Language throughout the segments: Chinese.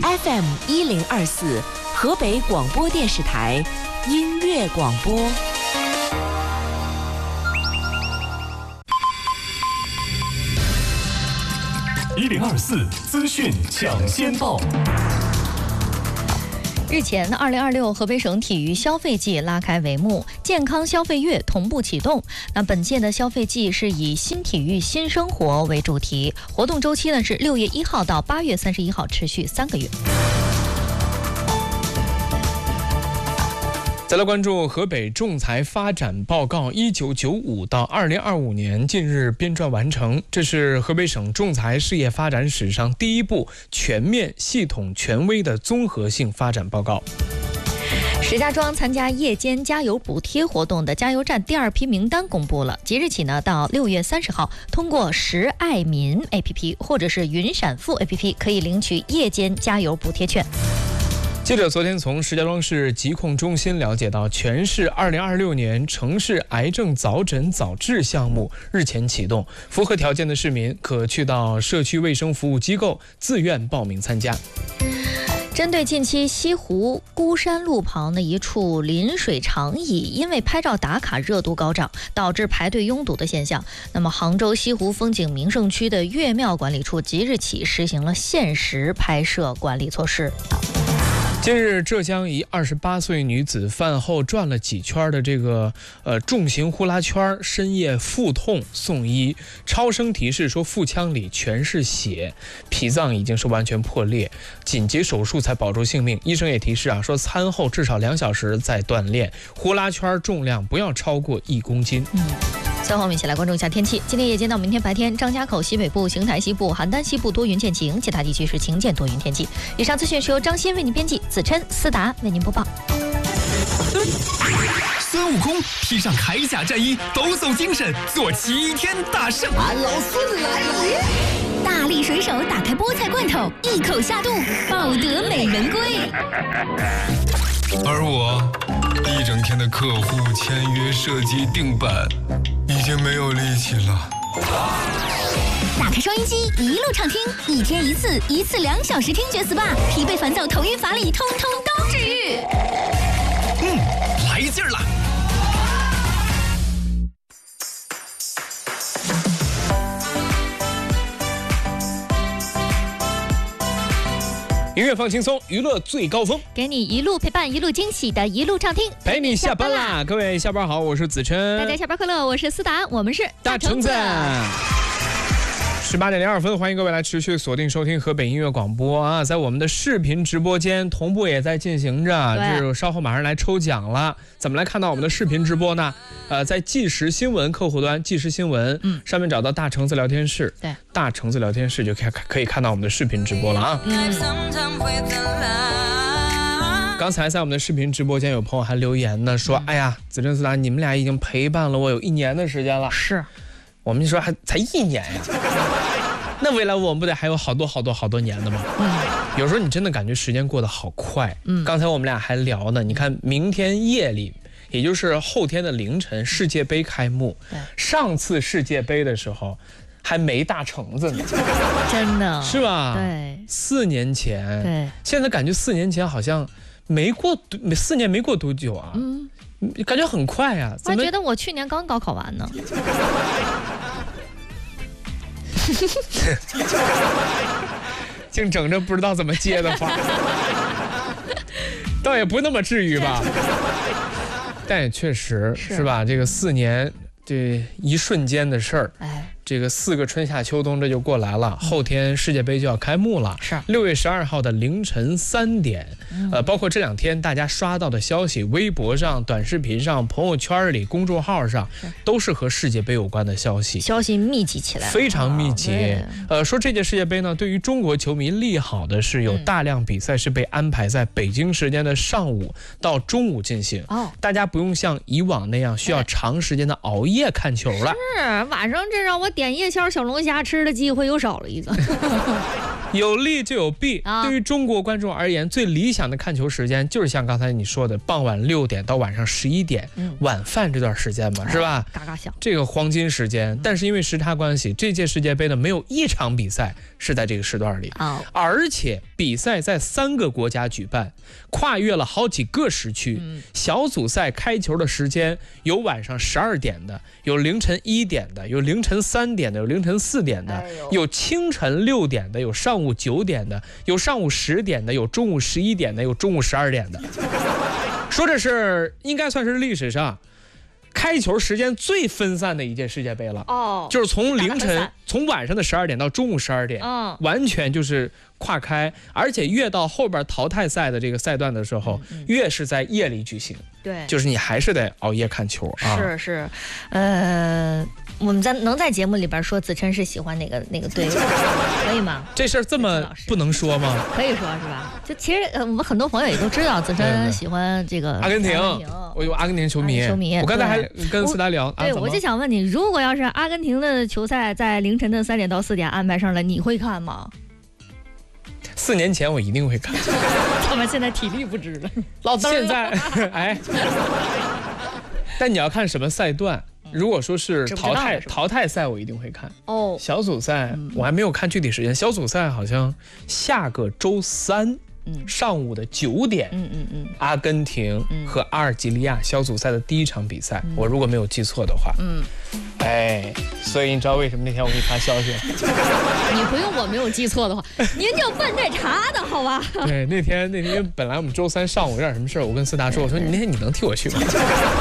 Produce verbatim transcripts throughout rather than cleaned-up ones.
F M 一零二四，河北广播电视台音乐广播。 一零二四资讯抢先报。 日前，二零二六河北省体育消费季拉开帷幕，健康消费月同步启动。那本届的消费季是以新体育新生活为主题，活动周期呢是六月一号到八月三十一号，持续三个月。 再来关注河北仲裁发展报告一九九五到二零二五年近日编撰完成，这是河北省仲裁事业发展史上第一部全面、系统、权威的综合性发展报告。 石家庄参加夜间加油补贴活动的加油站第二批名单公布了，即日起呢到六月三十号，通过时爱民 A P P 或者是云闪付 A P P 可以领取夜间加油补贴券。 记者昨天从石家庄市疾控中心了解到，全市二零二六年城市癌症早诊早治项目日前启动，符合条件的市民可去到社区卫生服务机构自愿报名参加。 针对近期西湖孤山路旁的一处临水长椅因为拍照打卡热度高涨，导致排队拥堵的现象，那么杭州西湖风景名胜区的岳庙管理处即日起实行了限时拍摄管理措施。 近日，浙江一二十八岁女子饭后转了几圈的这个呃重型呼啦圈，深夜腹痛送医，超声提示说腹腔里全是血，脾脏已经是完全破裂，紧急手术才保住性命。医生也提示啊，说餐后至少两小时再锻炼，呼啦圈重量不要超过一公斤。 嗯。最后我们一起来关注一下天气。今天夜间到明天白天，张家口西北部、邢台西部、邯郸西部多云见晴，其他地区是晴间多云天气。以上资讯是由张欣为您编辑，子琛、思达为您播报。 孙悟空披上铠甲战衣，抖擞精神，做齐天大圣。 俺老孙来了！ 大力水手打开菠菜罐头，一口下肚，抱得美人归。 而我一整天的客户签约、设计、定版，已经没有力气了。 打开收音机，一路畅听，一天一次，一次两小时听觉 S P A， 疲惫烦躁、头晕乏力，通通都治愈。 嗯，来劲儿了！ 音乐放轻松，娱乐最高峰， 给你一路陪伴，一路惊喜的一路畅听， 陪你下班啦！各位下班好，我是子琛， 大家下班快乐，我是思达，我们是大橙子。十八点零二分，欢迎各位来持续锁定收听河北音乐广播啊！在我们的视频直播间同步也在进行着，这稍后马上来抽奖了。怎么来看到我们的视频直播呢？呃，在即时新闻客户端，即时新闻，嗯，上面找到大橙子聊天室， 对， 大橙子聊天室就可以可以看到我们的视频直播了啊。嗯。刚才在我们的视频直播间有朋友还留言呢，说：“哎呀，子琛思达，你们俩已经陪伴了我有一年的时间了。” 是。 我们说还才一年呀，那未来我们不得还有好多好多好多年的吗？嗯，有时候你真的感觉时间过得好快。嗯，刚才我们俩还聊呢，你看明天夜里，也就是后天的凌晨，世界杯开幕。对，上次世界杯的时候还没大橙子呢， 真的是吧？ 对， 四年前。 对， 现在感觉四年前好像没过四年没过多久啊。嗯。感觉很快呀、啊！ 我觉得我去年刚高考完呢。 净整着不知道怎么接的话，倒也不那么至于吧。但也确实 是, 是吧？这个四年，这一瞬间的事儿。哎。这个四个春夏秋冬这就过来了，后天世界杯就要开幕了，是六月十二号的凌晨三点，嗯、呃，包括这两天大家刷到的消息，微博上、短视频上、朋友圈里、公众号上，都是和世界杯有关的消息， 消息密集起来了， 非常密集。呃，说这届世界杯呢，对于中国球迷利好的是有大量比赛是被安排在北京时间的上午到中午进行，哦，大家不用像以往那样需要长时间的熬夜看球了。 是晚上这让我点夜宵小龙虾吃的机会又少了一个。 有利就有弊、 啊。 对于中国观众而言，最理想的看球时间就是像刚才你说的，傍晚六点到晚上十一点、嗯，晚饭这段时间嘛，是吧？ 嘎嘎响。 这个黄金时间，但是因为时差关系，这届世界杯呢没有一场比赛是在这个时段里， 哦、 而且比赛在三个国家举办，跨越了好几个时区。嗯、小组赛开球的时间有晚上十二点的，有凌晨一点的，有凌晨三点的，有凌晨四点的，哎、有清晨六点的，有上午九点的，有上午十点的，有中午十一点的，有中午十二点的。说这是应该算是历史上开球时间最分散的一届世界杯了。哦，就是从凌晨从晚上的十二点到中午十二点，嗯，完全就是跨开，而且越到后边淘汰赛的这个赛段的时候，嗯嗯、越是在夜里举行。 对， 就是你还是得熬夜看球啊。 是是，呃，我们在能在节目里边说子琛是喜欢哪个哪个队伍，可以吗？ 这事儿这么不能说吗？ 可以说是吧？就其实呃，我们很多朋友也都知道子琛喜欢这个阿根廷，我有阿根廷球迷。 球迷， 我刚才还跟思达聊， 对， 啊、 我就想问你，如果要是阿根廷的球赛在凌晨的三点到四点安排上了，你会看吗？ 四年前我一定会看， 他们现在体力不支了，老登了。 现在，哎，但你要看什么赛段？如果说是淘汰淘汰赛，我一定会看。哦，小组赛、嗯、我还没有看具体时间。小组赛好像下个周三。嗯、上午的九点，嗯嗯嗯，阿根廷和阿尔及利亚小组赛的第一场比赛，嗯、我如果没有记错的话，嗯，哎，所以你知道为什么那天我给你发消息？ 你不用我没有记错的话，您就奔这茬的好吧？ 对，那天那天本来我们周三上午有点什么事儿，我跟思达说，我说你那天你能替我去吗？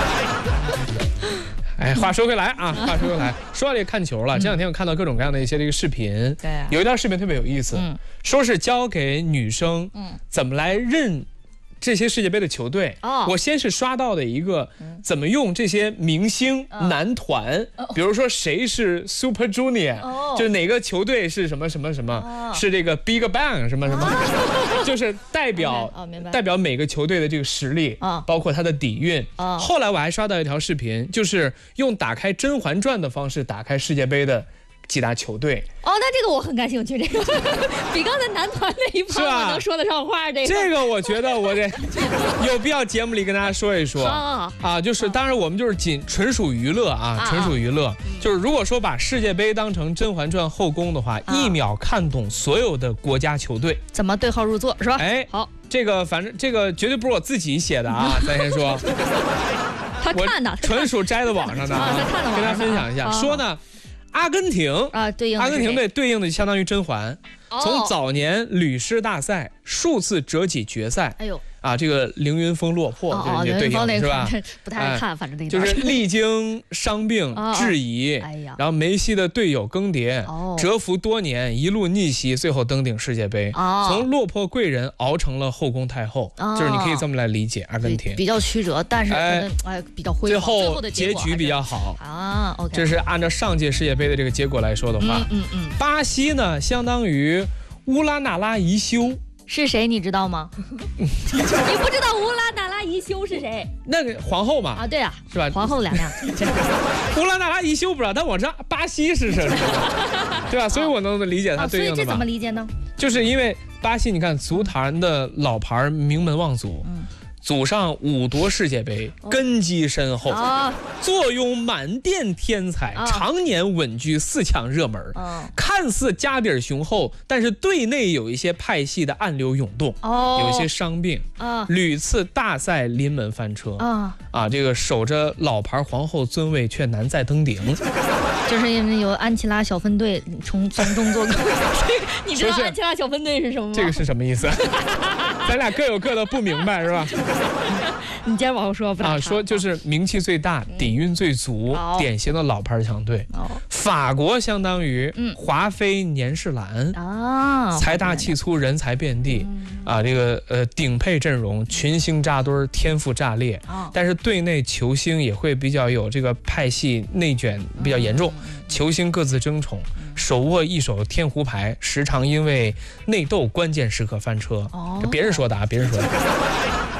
哎，话说回来啊，话说回来，说到这个看球了，这两天我看到各种各样的一些这个视频，对、啊，有一条视频特别有意思，嗯、说是教给女生怎么来认这些世界杯的球队。哦，我先是刷到的一个怎么用这些明星男团，哦、比如说谁是 Super Junior，、哦、就是哪个球队是什么什么什么，哦、是这个 Big Bang 什么什么，哦、就是代表、哦、代表每个球队的这个实力，哦、包括它的底蕴。哦、后来我还刷到一条视频，就是用打开《甄嬛传》的方式打开世界杯的几大球队。 哦，那这个我很感兴趣，这个比刚才男团那一趴我能说得上话。这个这个我觉得我这有必要节目里跟大家说一说啊, 啊，就是当然我们就是仅纯属娱乐啊，纯属娱乐。啊、就是如果说把世界杯当成《甄嬛传》后宫的话，啊、一秒看懂所有的国家球队， 怎么对号入座是吧？ 哎， 好， 这个反正这个绝对不是我自己写的啊，咱先说， 他看的， 纯属摘的网上的啊，跟大家分享一下，说呢。阿根廷啊，对应阿根廷队对应的相当于甄嬛，哦、从早年屡失大赛，数次折戟决赛。哎呦，啊，这个凌云峰落魄， 哦、 这对应是吧？ 不太爱看，哎、反正那就是历经伤病、质疑，哎呀，然后梅西的队友更迭，哦、蛰伏多年，一路逆袭，最后登顶世界杯。哦、从落魄贵人熬成了后宫太后，哦、就是你可以这么来理解阿根廷。 比较曲折，但是哎哎比较辉煌， 最后结局比较好啊。OK， 这是按照上届世界杯的这个结果来说的话，嗯嗯嗯，巴西呢相当于乌拉那拉宜修。 是谁你知道吗？你不知道乌拉那拉宜修是谁？ 那个皇后嘛。 啊，对啊， 是吧？ 皇后娘娘。 乌拉那拉宜修不知道，但我知道巴西是谁，对吧？所以我能理解他对应的吧。 所以这怎么理解呢？ 就是因为巴西，你看足坛的老牌名门望族。嗯，祖上五夺世界杯，哦、根基深厚，啊、坐拥满殿天才，啊、常年稳居四强热门。啊、看似家底雄厚，但是队内有一些派系的暗流涌动，哦、有一些伤病，啊、屡次大赛临门翻车。啊，啊这个守着老牌皇后尊位却难再登顶。 就是因为有安琪拉小分队从从中做客。你知道安琪拉小分队是什么吗？ 这个是什么意思？咱俩各有各的不明白是吧？ 你接着往后说吧。 啊，说就是名气最大、嗯、底蕴最足、嗯、典型的老牌强队。哦、法国相当于华妃年世兰啊，财大气粗，人才遍地、嗯、啊，这个呃顶配阵容，群星扎堆，天赋炸裂。哦、但是队内球星也会比较有这个派系内卷比较严重，嗯、球星各自争宠。手握一手天胡牌，时常因为内斗关键时刻翻车。哦，这别人说的啊，别人说的。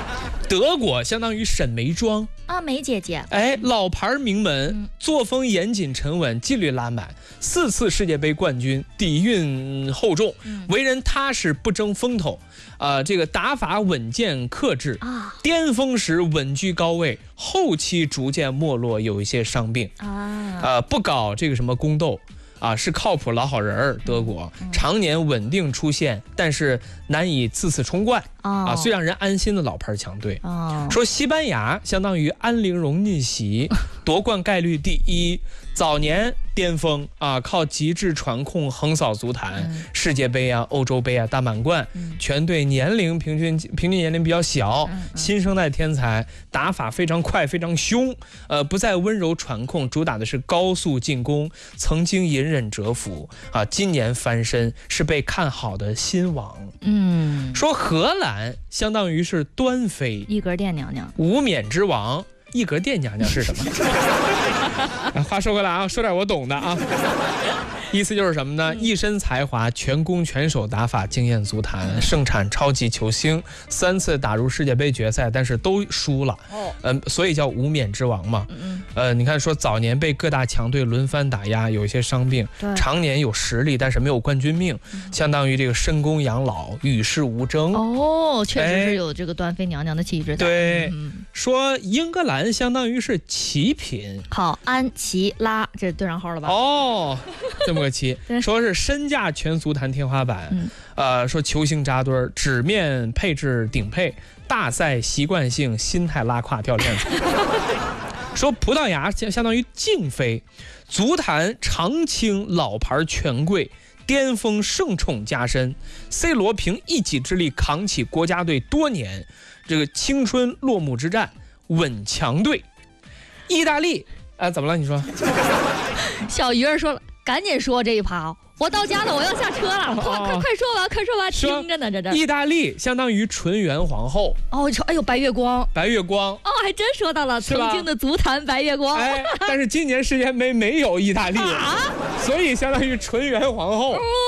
德国相当于沈眉庄啊，梅姐姐， 哎，老牌名门，嗯、作风严谨沉稳，纪律拉满，四次世界杯冠军，底蕴厚重，嗯、为人踏实不争风头，啊、呃，这个打法稳健克制啊，巅峰时稳居高位，后期逐渐没落，有一些伤病啊，啊、呃，不搞这个什么宫斗。啊，是靠谱老好人儿，德国、嗯嗯、常年稳定出现，但是难以次次冲冠、哦、啊，最让人安心的老牌强队。哦、说西班牙相当于安陵容逆袭，夺冠概率第一，早年巅峰啊，靠极致传控横扫足坛，嗯、世界杯啊、欧洲杯啊、大满贯，嗯、全队年龄平均平均年龄比较小，嗯嗯、新生代天才，打法非常快，非常凶，呃，不再温柔传控，主打的是高速进攻，曾经隐忍蛰伏啊，今年翻身是被看好的新王。嗯，说荷兰相当于是端妃， 一格店娘娘， 无冕之王。一格店娘娘是什么？话说回来啊，说点我懂的啊。意思就是什么呢？一身才华，全攻全守打法，惊艳足坛，盛产超级球星，三次打入世界杯决赛，但是都输了。哦，嗯、呃，所以叫无冕之王嘛。嗯，呃，你看说早年被各大强队轮番打压，有一些伤病，常年有实力，但是没有冠军命，相当于这个深宫养老，与世无争。 哦，确实是有这个端妃娘娘的气质的。 对，嗯、说英格兰相当于是奇品。 好，安琪拉，这对上号了吧？ 哦，这么个奇，说是身价全足坛天花板。嗯、呃，说球星扎堆儿，纸面配置顶配，大赛习惯性心态拉胯掉链子。说葡萄牙相当于静妃，足坛常青老牌权贵，巅峰盛宠加身 ，C 罗凭一己之力扛起国家队多年这个青春落幕之战，稳强队。意大利啊、呃，怎么了？你说？ 小鱼儿说了，赶紧说这一趴。我到家了，我要下车了，快快快说吧，快说吧，听着呢，这这。 意大利相当于纯元皇后。 哦，哎呦，白月光， 白月光。 哦，还真说到了曾经的足坛白月光。 哎，但是今年世界杯没有意大利，啊、所以相当于纯元皇后。哦